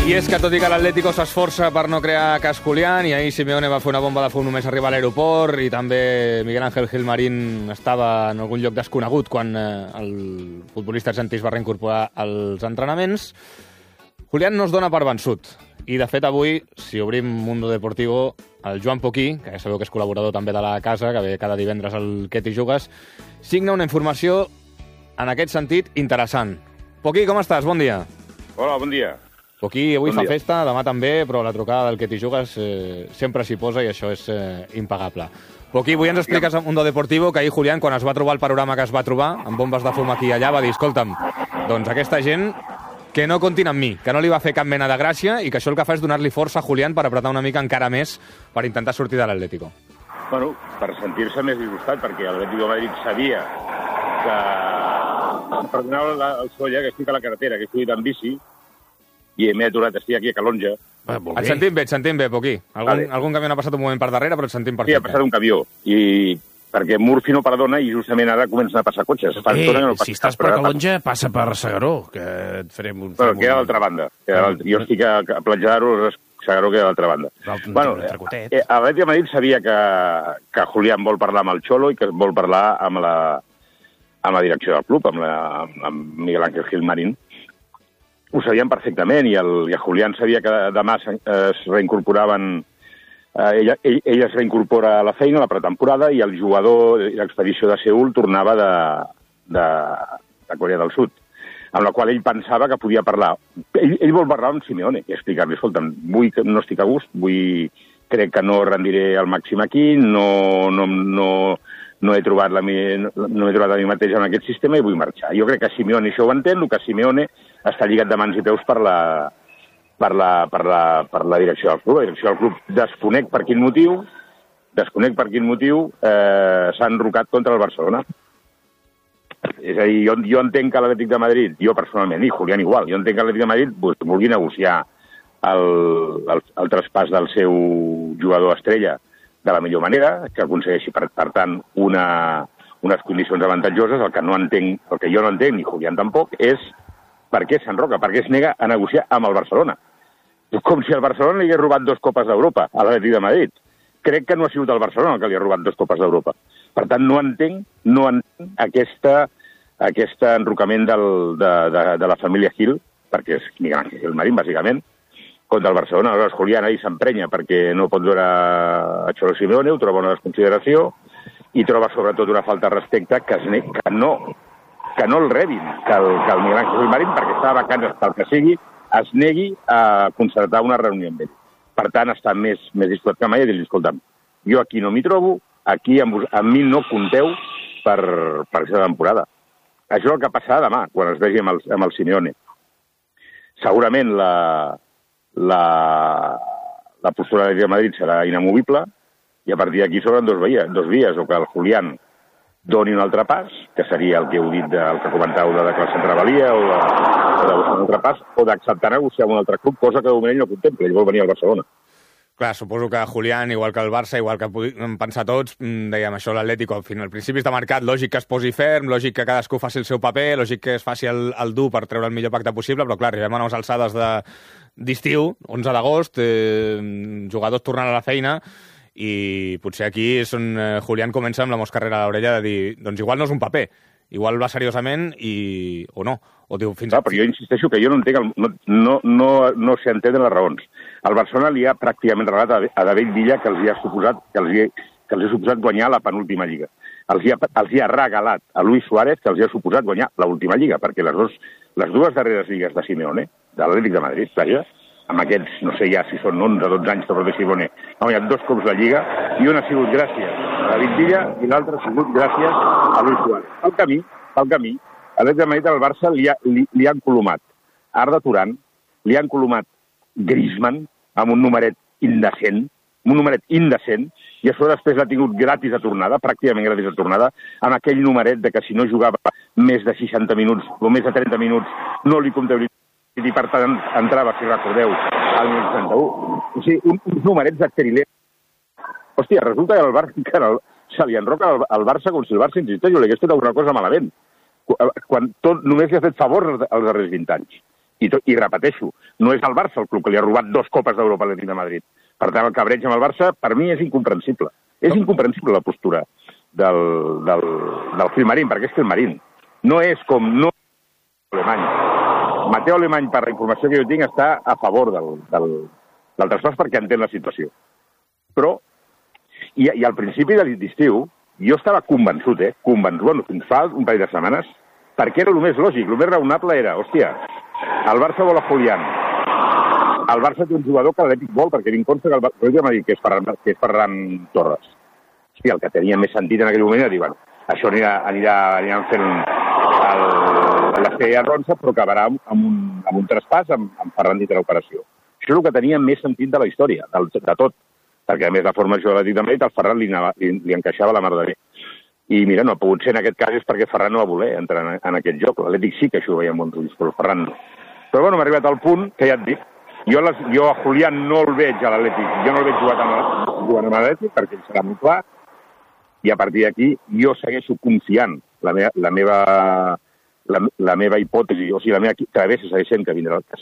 I és que tot i que l'Atlético s'esforça per no crear cas Julián, i ahir Simeone va fer una bomba de fum només arribar a l'aeroport, i també Miguel Ángel Gilmarín estava en algun lloc desconegut quan el futbolista argentí es va reincorporar als entrenaments, Julián no es dona per vençut. I, de fet, avui, si obrim Mundo Deportivo, el Joan Poquí, que ja sabeu que és col·laborador també de la casa, que ve cada divendres al Què t'hi jugues, signa una informació, en aquest sentit, interessant. Poquí, com estàs? Bon dia. Hola, bon dia. Poquí avui fa festa, demà també, però la trucada del Què t'hi jugues sempre s'hi posa i això és impagable. Poquí, avui ens expliques a Mundo Deportivo que ahir Julián, quan es va trobar el panorama que es va trobar, amb bombes de fum aquí i allà, va dir, escolta'm, doncs aquesta gent que no comptin amb mi, que no li va fer cap mena de gràcia i que això el que fa és donar-li força a Julián per apretar una mica encara més per intentar sortir de l'Atlético. Bueno, per sentir-se més disgustat, perquè l'Atlético de Madrid sabia que perdoneu el Solla, que estic a la carretera, que estic en bici, i m'he aturat, estic aquí a Calonja. Et sentim bé, Poquí. Algun camió ha passat un moment per darrere, però et sentim perfecte. Sí, ha passat un camió, i perquè Murphy no perdona i justament ara comencen a passar cotxes. Si estàs per Calonja, passa per Segaró, que et farem un... Bueno, queda a l'altra banda. Jo estic a Platja d'Aro, Segaró queda a l'altra banda. Bueno, l'Atlètic de Madrid sabia que Julián vol parlar amb el Xolo i que vol parlar amb la direcció del club, amb Miguel Ángel Gilmarín. Ho sabien perfectament, i el Julián sabia que demà es reincorporaven... Ell es reincorpora a la feina, a la pretemporada, i el jugador de l'expedició de Seül tornava de Corea del Sud, amb la qual ell pensava que podia parlar. Ell vol parlar amb Simeone i explicar-li, escolta'm, no estic a gust, crec que no rendiré al màxim aquí, no he trobat a mi mateix en aquest sistema i vull marxar. Jo crec que Simeone això ho entén, el que Simeone està lligat de mans i peus per la direcció del club. La direcció del club desconec per quin motiu s'ha enrocat contra el Barcelona. És a dir, jo entenc que l'Atlètic de Madrid, jo personalment, i Julián igual, jo entenc que l'Atlètic de Madrid vulgui negociar el traspàs del seu jugador estrella de la millor manera, que aconsegueixi, per tant, unes condicions avantatjoses. El que jo no entenc, ni Julián tampoc, és per què s'enroca, per què es nega a negociar amb el Barcelona. Com si el Barcelona li hagués robat 2 copes d'Europa a l'Atlètic de Madrid. Crec que no ha sigut el Barcelona el que li ha robat 2 copes d'Europa. Per tant, no entenc aquest enrocament de la família Gil, perquè és Miguel Ángel Gilmarín, bàsicament, contra el Barcelona. Aleshores, Julián ahir s'emprenya perquè no pot veure a Xolo Simeone, ho troba una desconsideració, i troba sobretot una falta de respecte que no el rebin, que el Miguel Ángel Gilmarín, perquè està de vacances pel que sigui, es negui a concertar una reunió amb ell. Per tant, està més disposat que mai a dir-li, escolta'm, jo aquí no m'hi trobo, aquí amb mi no compteu per aquesta temporada. Això és el que passarà demà, quan es vegi amb el Simeone. Segurament la postura de Madrid serà inamovible, i a partir d'aquí s'obren dos vies, o que el Julián doni un altre pas, que seria el que heu dit, el que comentàveu de declaració en rebel·lia, o de buscar un altre pas, o d'acceptar negociar amb un altre club, cosa que de moment ell no contempla, ell vol venir al Barcelona. Clar, suposo que Julián, igual que el Barça, igual que podem pensar tots, dèiem això, l'Atlético, al principi està marcat, lògic que es posi ferm, lògic que cadascú faci el seu paper, lògic que es faci el dur per treure el millor pacte possible, però clar, arribem a unes alçades d'estiu, 11 d'agost, jugadors tornant a la feina, i potser aquí és on Julián comença amb la moscarrera a l'orella de dir, doncs igual no és un paper, igual va seriosament o no. O diu, però jo insisteixo que jo no entenc, no s'entenen les raons. El Barcelona li ha pràcticament regalat a David Villa que els ha suposat guanyar la penúltima lliga. Els hi ha regalat a Luis Suárez que els ha suposat guanyar l'última lliga, perquè les dues darreres lligues de Simeone, de l'Atlètic de Madrid, vaja, amb aquests, no sé ja si són 11 o 12 anys que porta Simeone, ha guanyat 2 cops la Lliga, i una ha sigut gràcies a David Villa i l'altra ha sigut gràcies a Luis Suárez. Pel camí, a l'Atlètic de Madrid al Barça li han colomat Arda Turan, li han colomat Griezmann amb un numeret indecent, i això després l'ha tingut gratis a tornada, pràcticament gratis a tornada, amb aquell numeret de que si no jugava més de 60 minuts o més de 30 minuts no li comptabilitzava, i per tant entrava, si recordeu, al 61. O sigui, uns numerets d'exterior. Hòstia, resulta que se li enroca al Barça com si el Barça, insisteix, li hagués fet alguna cosa malament, quan només li ha fet favor els darrers 20 anys. I repeteixo, no és el Barça el club que li ha robat 2 copes d'Europa a l'Atlètic de Madrid. Per tant, el cabreig amb el Barça, per mi, és incomprensible. És incomprensible la postura del Filmarín, perquè és Filmarín. No és com Alemany. Mateu Alemany, per la informació que jo tinc, està a favor del traspàs perquè entén la situació. Però, i al principi de l'estiu, jo estava convençut, bueno, fins fa un parell de setmanes, perquè era el més lògic, el més raonable era, hòstia, el Barça vol a Julián, el Barça té un jugador que l'Atlètic vol, perquè li consta que el Barça m'ha dit que és Ferran Torres. Hòstia, el que tenia més sentit en aquell moment era dir, bueno, això aniran fent l'esquella ronça, però acabarà amb un traspàs amb Ferran dintre l'operació. Això és el que tenia més sentit de la història, de tot, perquè a més la formació de l'Atlètic de Madrid, el Ferran li encaixava la mar de bé. I mira, no ha pogut ser en aquest cas és perquè Ferran no va voler entrar en aquest joc. L'Atlètic sí que això ho veia amb bons ulls, però el Ferran no. Però bueno, m'ha arribat al punt que ja et dic, jo a Julián no el veig a l'Atlètic, jo no el veig jugant amb l'Atlètic perquè serà molt clar, i a partir d'aquí jo segueixo confiant la meva hipòtesi, o sigui, la meva travessa segueix sent que vindrà, que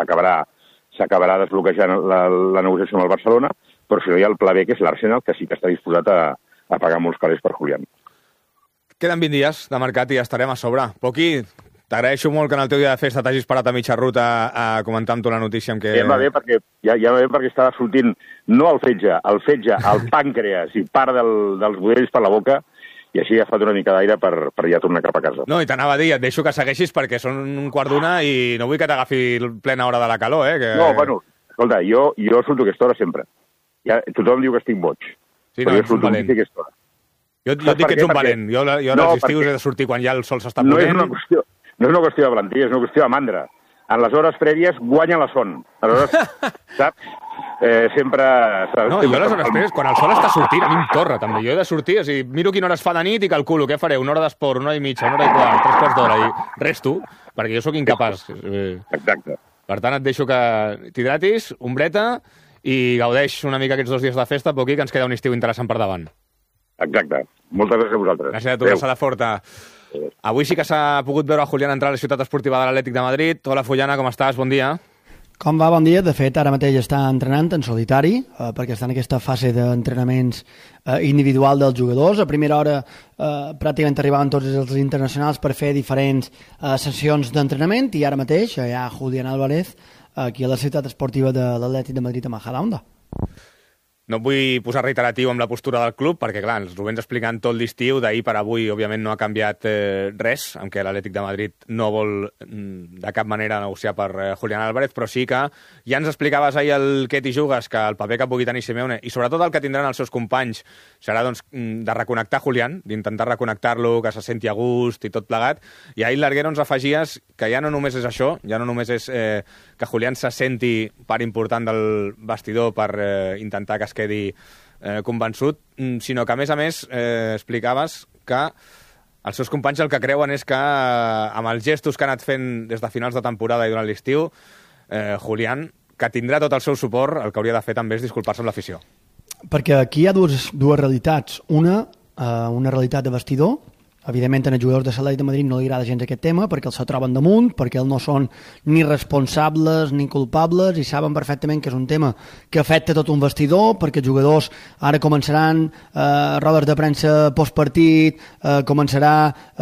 s'acabarà desbloquejant la negociació amb el Barcelona, però si no hi ha el pla B, que és l'Arsenal, que sí que està disposat a pagar molts calés per Julián. Queden 20 dies de mercat i ja estarem a sobre. Poqui, t'agraeixo molt que en el teu dia de festa t'hagis parat a mitja ruta a comentar amb tu la notícia. Ja em va bé perquè estava sortint no el fetge, el pàncreas i part dels budells per la boca, i així he agafat una mica d'aire per ja tornar cap a casa. No, i t'anava a dir, et deixo que segueixis perquè són 1:15 i no vull que t'agafi plena hora de la calor, No, bueno, escolta, jo surto aquesta hora sempre. Tothom diu que estic boig. Sí, no, ets un valent. Jo et dic que ets un valent. Jo als estius he de sortir quan ja el sol s'està ponent. No és una qüestió de valentia, és una qüestió de mandra. En les hores prèvies guanya la son. Aleshores, saps? Sempre... No, jo les hores prèvies, quan el sol està sortint, a mi em torra, també. Jo he de sortir, o sigui, miro quina hora es fa de nit i calculo què faré, 1 hora d'esport, 1 hora i mitja, 1 hora i quart, 3 quarts d'hora, i resto, perquè jo sóc incapaç. Exacte. Per tant, et deixo que t'hidratis, ombreta, i gaudeix una mica aquests 2 dies de festa, Poqui, que ens queda un estiu interessant per davant. Exacte. Moltes gràcies a vosaltres. Gràcies a tu, Sala Forta. Avui sí que s'ha pogut veure a Julián entrar a la ciutat esportiva de l'Atlètic de Madrid. Hola, Fullana, com estàs? Bon dia. Com va? Bon dia. De fet, ara mateix està entrenant en solitari, perquè està en aquesta fase d'entrenaments individual dels jugadors. A primera hora pràcticament arribaven tots els internacionals per fer diferents sessions d'entrenament, i ara mateix hi ha Julián Álvarez aquí a la ciutat esportiva de l'Atlètic de Madrid a Majadahonda. No et vull posar reiteratiu amb la postura del club, perquè, clar, els Rubens explicant tot l'estiu, d'ahir per avui, òbviament, no ha canviat res, en què l'Atlètic de Madrid no vol de cap manera negociar per Julián Álvarez, però sí que ja ens explicaves ahir el què t'hi jugues, que el paper que pugui tenir Simeone, i sobretot el que tindran els seus companys, serà doncs, de reconnectar Julián, d'intentar reconnectar-lo, que se senti a gust i tot plegat, i ahir l'Arguero ens afegies que ja no només és això, ja no només és que Julián se senti part important del vestidor per intentar que es quedi convençut, sinó que, a més, explicaves que els seus companys el que creuen és que amb els gestos que ha anat fent des de finals de temporada i durant l'estiu, Julián, que tindrà tot el seu suport, el que hauria de fer també és disculpar-se amb l'afició. Perquè aquí hi ha dues realitats. Una realitat de vestidor. Evidentment, als jugadors de l'Atlètic de Madrid no li agrada gens aquest tema, perquè els se troben damunt, perquè ells no són ni responsables ni culpables, i saben perfectament que és un tema que afecta tot un vestidor, perquè els jugadors ara començaran rodes de premsa postpartit, començarà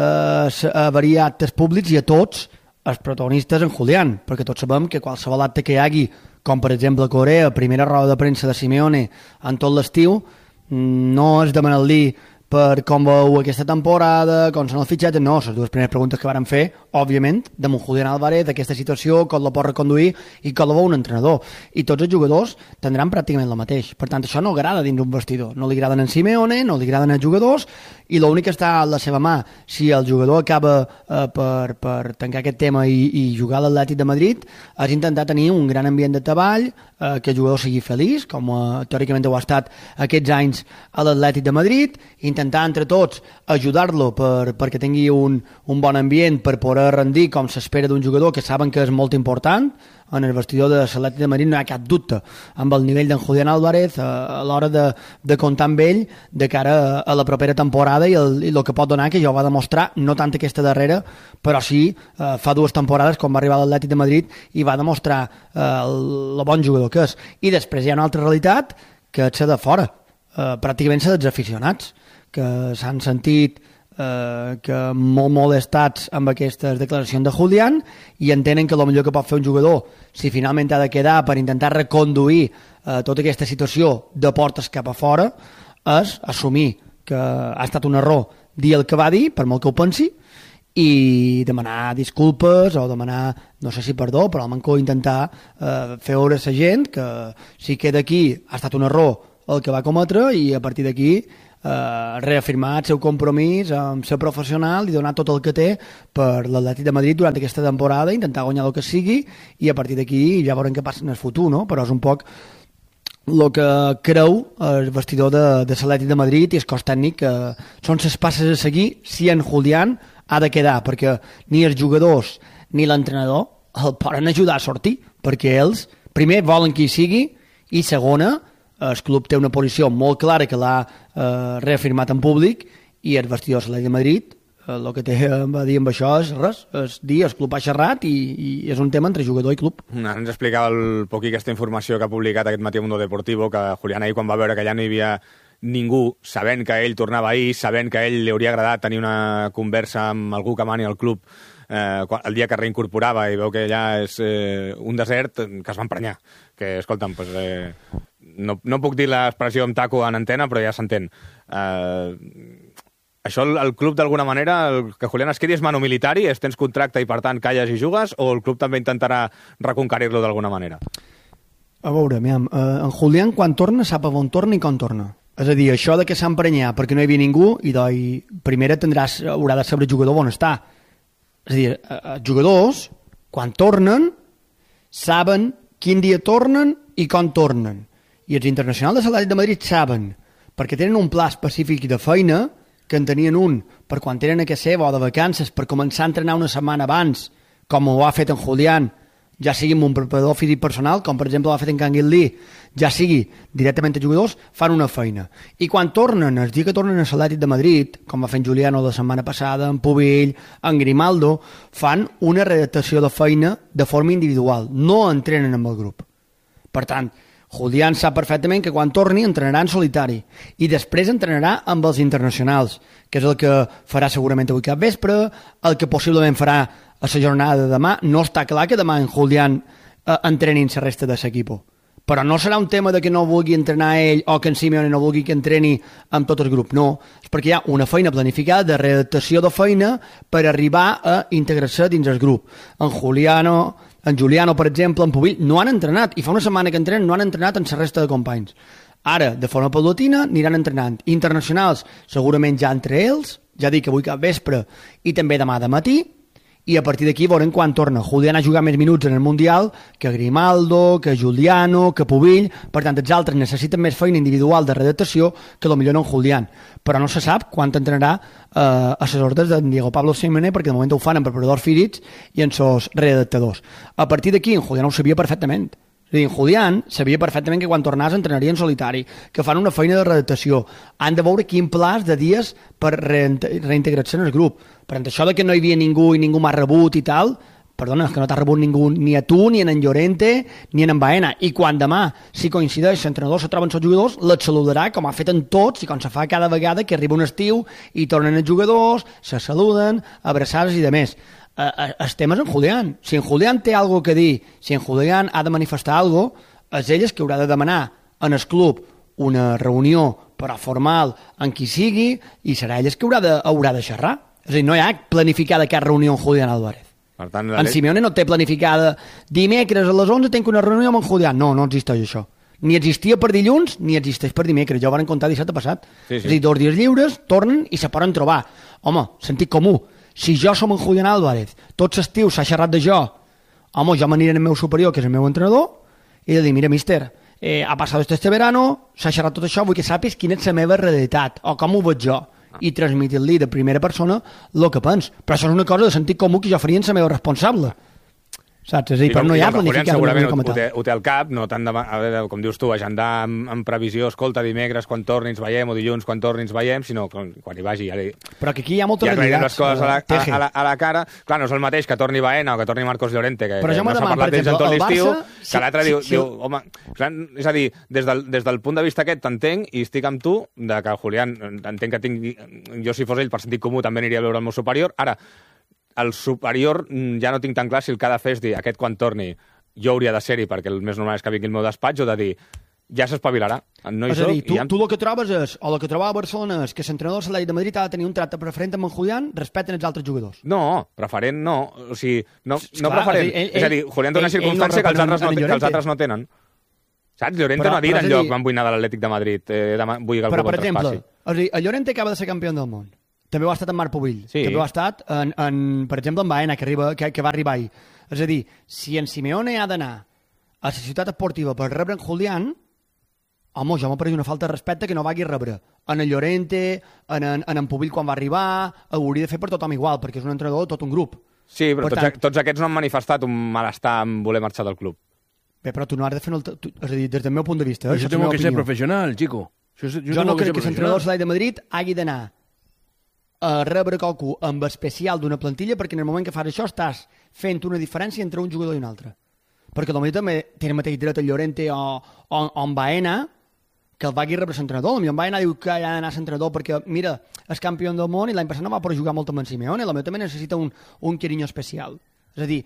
a variar actes públics, i a tots els protagonistes en Julián, perquè tots sabem que qualsevol acte que hi hagi, com per exemple a Corea, primera roda de premsa de Simeone en tot l'estiu, no és demanar-li per com veu aquesta temporada, com són els fitxatges, no, les dues primeres preguntes que varen fer, òbviament, de Julián Álvarez, d'aquesta situació, com la pot reconduir i com la veu un entrenador. I tots els jugadors tindran pràcticament el mateix. Per tant, això no agrada dins un vestidor. No li agraden en Simeone, no li agraden els jugadors, i l'únic que està a la seva mà, si el jugador acaba per tancar aquest tema i jugar a l'Atlètic de Madrid, és intentar tenir un gran ambient de treball, que el jugador sigui feliç, com teòricament ho ha estat aquests anys a l'Atlètic de Madrid, intentar entre tots ajudar-lo perquè tingui un bon ambient per poder l'hora de rendir com s'espera d'un jugador que saben que és molt important. En el vestidor de l'Atlètic de Madrid no hi ha cap dubte amb el nivell d'en Julián Álvarez a l'hora de comptar amb ell de cara a la propera temporada i el que pot donar, que ja ho va demostrar, no tant aquesta darrera, però sí fa 2 temporades quan va arribar a l'Atlètic de Madrid i va demostrar el bon jugador que és. I després hi ha una altra realitat, que és la de fora, pràcticament la dels aficionats, que s'han sentit que molt molestats amb aquestes declaracions de Julián i entenen que el millor que pot fer un jugador, si finalment ha de quedar per intentar reconduir tota aquesta situació de portes cap a fora, és assumir que ha estat un error dir el que va dir, per molt que ho pensi, i demanar disculpes o demanar, no sé si perdó, però almenys intentar fer veure a la gent que si queda aquí ha estat un error el que va cometre i a partir d'aquí reafirmar el seu compromís amb ser professional i donar tot el que té per l'Atlètic de Madrid durant aquesta temporada, intentar guanyar el que sigui i a partir d'aquí ja veurem què passa en el futur, no? Però és un poc el que creu el vestidor de l'Atlètic de Madrid i el cos tècnic, que són les passes a seguir si en Julián ha de quedar, perquè ni els jugadors ni l'entrenador el poden ajudar a sortir, perquè ells primer volen que hi sigui i segona, el club té una posició molt clara que l'ha reafirmat en públic i el vestidor de l'Atlètic de Madrid el que té a dir amb això és res, és dir, el club ha xerrat i és un tema entre jugador i club. Ara ens explicava el poquí aquesta informació que ha publicat aquest matí a Mundo Deportivo, que Julián ahir quan va veure que allà no hi havia ningú, sabent que ell tornava ahir, sabent que a ell li hauria agradat tenir una conversa amb algú que mani al club el dia que reincorporava i veu que allà és un desert, que es va emprenyar. Que, escolta'm, pues, no puc dir l'expressió amb taco en antena, però ja s'entén. Això el club d'alguna manera, que Julián es quedi és mano militari, tens contracte i per tant calles i jugues, o el club també intentarà reconquerir-lo d'alguna manera? A veure, en Julián quan torna sap on torna i com torna. És a dir, això de que s'ha emprenyat perquè no hi havia ningú, i primer haurà de saber el jugador on està. És a dir, els jugadors, quan tornen, saben quin dia tornen i com tornen. I els internacionals de l'Atlètic de Madrid saben, perquè tenen un pla específic de feina, que en tenien un per quan tenen a casa seva o de vacances, per començar a entrenar una setmana abans, com ho ha fet en Julián, ja sigui amb un preparador físic personal, com per exemple l'ha fet en Canguilí, ja sigui directament els jugadors, fan una feina. I quan tornen, el dia que tornen a l'Atlètic de Madrid, com va fer en Juliano la setmana passada, en Pubill, en Grimaldo, fan una redactació de feina de forma individual, no entrenen amb el grup. Per tant, Julián sap perfectament que quan torni entrenarà en solitari i després entrenarà amb els internacionals, que és el que farà segurament avui cap vespre, el que possiblement farà a la jornada de demà. No està clar que demà en Julián entrenin la resta de l'equip, però no serà un tema de que no vulgui entrenar ell o que en Simeone no vulgui que entreni amb tot el grup, no, és perquè hi ha una feina planificada de redactació de feina per arribar a integrar-se dins el grup. En Juliano, per exemple, en Pubill, no han entrenat, i fa una setmana que entrenen, no han entrenat en la resta de companys. Ara, de forma paulatina, aniran entrenant. Internacionals, segurament ja entre ells, ja dic avui cap vespre i també demà de matí, i a partir d'aquí veurem quan torna. Julián ha jugat més minuts en el Mundial que Grimaldo, que Juliano, que Pubill, per tant els altres necessiten més feina individual de redactació que potser no en Julián, però no se sap quan entrenarà a les ordres de Diego Pablo Simeone, perquè de moment ho fan amb preparadors físics i en sos redactadors. A partir d'aquí en Julián ho sabia perfectament. És a dir, en Julián sabia perfectament que quan tornàs entrenaria en solitari, que fan una feina de redactació, han de veure quin pla de dies per reintegrar-se en el grup. Per tant, això de que no hi havia ningú i ningú m'ha rebut i tal, perdona, és que no t'ha rebut ningú, ni a tu, ni en Llorente, ni en Baena. I quan demà, si coincideix, l'entrenador se troben els jugadors, les saludarà, com ha fet en tots, i com se fa cada vegada que arriba un estiu i tornen els jugadors, se saluden, abraçades i de més. Els temes en Julián. Si en Julián té alguna que dir, si en Julián ha de manifestar alguna cosa, és ell que haurà de demanar en el club una reunió però formal en qui sigui i serà ell que haurà de xerrar. És a dir, no hi ha planificada cap reunió amb Julián Álvarez. Per tant, en Simeone no té planificada dimecres a les 11 tenc una reunió amb en Julián. No existeix això. Ni existia per dilluns ni existeix per dimecres. Ja ho van contar dissabte passat. Sí. És a dir, 2 dies lliures, tornen i se poden trobar. Home, sentit comú. Si jo som en Julián Álvarez, tots l'estiu s'ha xerrat de jo, home, jo m'aniré en el meu superior, que és el meu entrenador, i de dir, mira, míster, ha passat este verano, s'ha xerrat tot això, vull que sàpis quina és la meva realitat, o com ho veig jo. i transmetir-li de primera persona el que pens. Però això és una cosa de sentit comú que jo faria en la meva responsable. Saps? És a dir, però no hi ha planificat. Segurament ho té al cap, no tant a veure, com dius tu, agendar amb previsió, escolta, dimecres quan torni ens veiem, o dilluns quan torni ens veiem, sinó quan hi vagi. Però que aquí hi ha moltes realitats. Ja les coses a la cara. Clar, no és el mateix que torni Baena o que torni Marcos Llorente, que no s'ha parlat d'ells en tot l'estiu, que l'altre diu, home, és a dir, des del punt de vista aquest t'entenc i estic amb tu, que el Julián, entenc que tingui, jo si fos ell per sentit comú també aniria a veure el meu superior. Ara, el superior ja no tinc tan clar si el que ha de fer és dir, aquest quan torni jo hauria de ser-hi perquè el més normal és que vingui al meu despatx, o de dir, ja s'espavilarà. No és a dir, tu el que trobes és, o el que trobava a Barcelona és que l'entrenador de l'Atlètic de Madrid ha de tenir un tracte preferent amb en Julián respecte als altres jugadors. No, preferent no. O sigui, no preferent. És a dir, Julián té una circumstància que els altres no tenen. Saps? Llorente no ha dit enlloc van vull anar a l'Atlètic de Madrid, vull que el club el traspassi. Però, per exemple, el Llorente acaba de ser campió del món. També ho ha estat en Marc Pubill, també ho ha estat, per exemple, en Baena, que va arribar ahir. És a dir, si en Simeone ha d'anar a la ciutat esportiva per rebre en Julián, home, jo m'ha parit una falta de respecte que no vagi a rebre. En el Llorente, en Pubill quan va arribar, ho hauria de fer per tothom igual, perquè és un entrenador de tot un grup. Sí, però tots aquests no han manifestat un malestar en voler marxar del club. Bé, però tu no has de fer... És a dir, des del meu punt de vista... Això tengo que ser professional, chico. Jo no crec que l'entrenador de l'Atlètic de Madrid hagi d'anar a rebre qualcú amb especial d'una plantilla, perquè en el moment que fas això estàs fent una diferència entre un jugador i un altre. Perquè potser també té el mateix dret el Llorente o en Baena que el vagi rebre l'entrenador. Potser en Baena diu que ha d'anar a l'entrenador perquè, mira, és campió del món i l'any passat no va poder jugar molt amb en Simeone, potser també necessita un carinyo especial. És a dir,